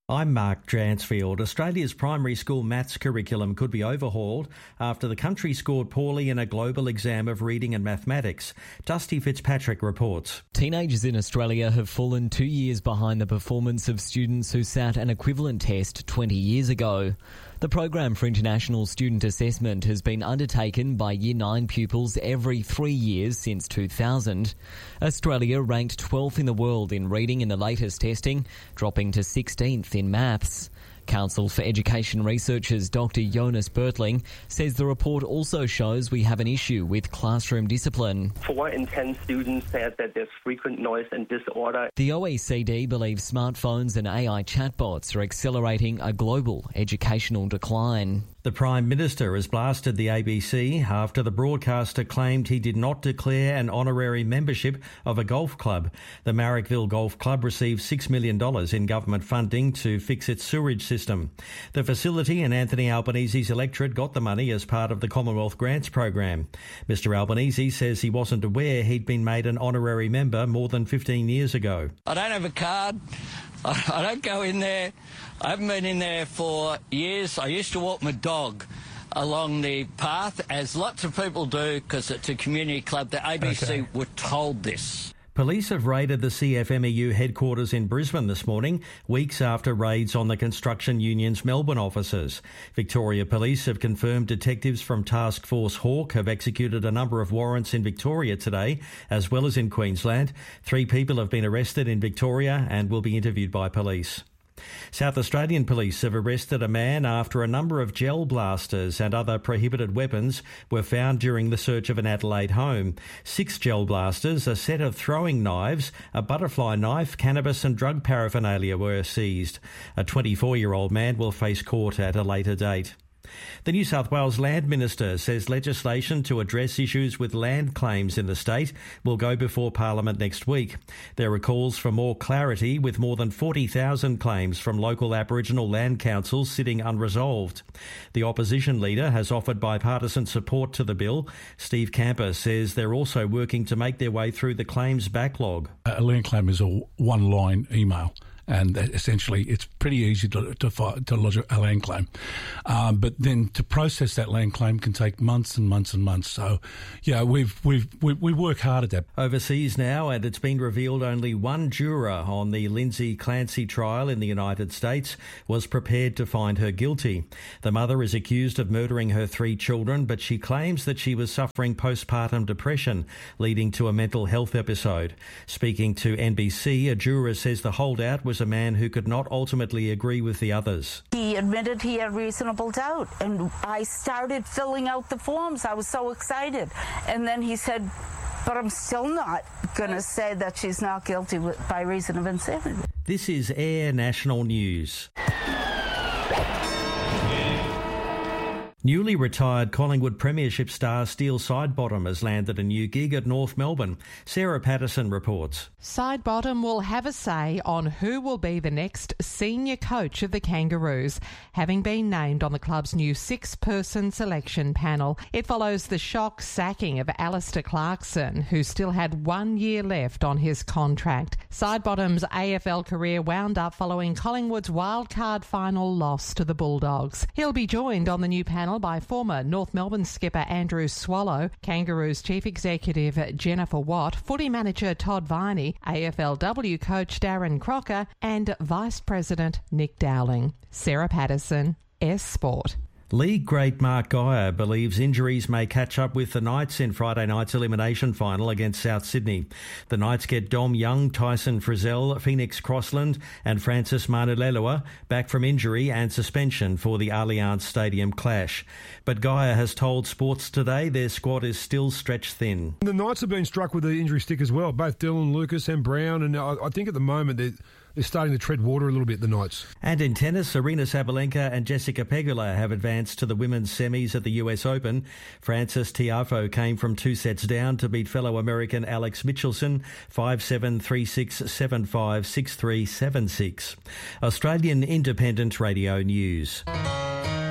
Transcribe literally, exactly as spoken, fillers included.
I'm Mark Dransfield. Australia's primary school maths curriculum could be overhauled after the country scored poorly in a global exam of reading and mathematics. Dusty Fitzpatrick reports. Teenagers in Australia have fallen two years behind the performance of students who sat an equivalent test twenty years ago. The Program for International Student Assessment has been undertaken by Year nine pupils every three years since two thousand. Australia ranked twelfth in the world in reading in the latest testing, dropping to sixteenth in maths. Council for Education Researchers Doctor Jonas Bertling says the report also shows we have an issue with classroom discipline. Four in ten students said that there's frequent noise and disorder. The O E C D believes smartphones and A I chatbots are accelerating a global educational decline. The Prime Minister has blasted the A B C after the broadcaster claimed he did not declare an honorary membership of a golf club. The Marrickville Golf Club received six million dollars in government funding to fix its sewerage system. The facility and Anthony Albanese's electorate got the money as part of the Commonwealth Grants program. Mister Albanese says he wasn't aware he'd been made an honorary member more than fifteen years ago. I don't have a card. I don't go in there. I haven't been in there for years. I used to walk my dog along the path, as lots of people do, because it's a community club. The A B C okay. were told this. Police have raided the C F M E U headquarters in Brisbane this morning, weeks after raids on the construction union's Melbourne offices. Victoria Police have confirmed detectives from Task Force Hawk have executed a number of warrants in Victoria today, as well as in Queensland. Three people have been arrested in Victoria and will be interviewed by police. South Australian police have arrested a man after a number of gel blasters and other prohibited weapons were found during the search of an Adelaide home. Six gel blasters, a set of throwing knives, a butterfly knife, cannabis and drug paraphernalia were seized. A twenty-four-year-old man will face court at a later date. The New South Wales Land Minister says legislation to address issues with land claims in the state will go before Parliament next week. There are calls for more clarity, with more than forty thousand claims from local Aboriginal land councils sitting unresolved. The opposition leader has offered bipartisan support to the bill. Steve Camper says they're also working to make their way through the claims backlog. A land claim is a one-line email. And essentially, it's pretty easy to to, to lodge a land claim. Um, but then to process that land claim can take months and months and months. So, yeah, we've we've we, we work hard at that. Overseas now, and it's been revealed only one juror on the Lindsay Clancy trial in the United States was prepared to find her guilty. The mother is accused of murdering her three children, but she claims that she was suffering postpartum depression, leading to a mental health episode. Speaking to N B C, a juror says the holdout was a man who could not ultimately agree with the others. He admitted he had reasonable doubt, and I started filling out the forms. I was so excited. And then he said, but I'm still not going to say that she's not guilty by reason of insanity. This is Air National News. Newly retired Collingwood Premiership star Steele Sidebottom has landed a new gig at North Melbourne. Sarah Patterson reports. Sidebottom will have a say on who will be the next senior coach of the Kangaroos, having been named on the club's new six-person selection panel. It follows the shock sacking of Alistair Clarkson, who still had one year left on his contract. Sidebottom's A F L career wound up following Collingwood's wildcard final loss to the Bulldogs. He'll be joined on the new panel by former North Melbourne skipper Andrew Swallow, Kangaroos chief executive Jennifer Watt, footy manager Todd Viney, A F L W coach Darren Crocker and vice president Nick Dowling. Sarah Patterson, S Sport. League great Mark Geyer believes injuries may catch up with the Knights in Friday night's elimination final against South Sydney. The Knights get Dom Young, Tyson Frizzell, Phoenix Crossland and Francis Manulelua back from injury and suspension for the Allianz Stadium clash. But Geyer has told Sports Today their squad is still stretched thin. The Knights have been struck with the injury stick as well, both Dylan Lucas and Brown, and I, I think at the moment they're They're starting to tread water a little bit, the Knights. And in tennis, Aryna Sabalenka and Jessica Pegula have advanced to the women's semis at the U S Open. Frances Tiafoe came from two sets down to beat fellow American Alex Michelson five seven, three six, seven five, six three, seven six. Australian Independent Radio News.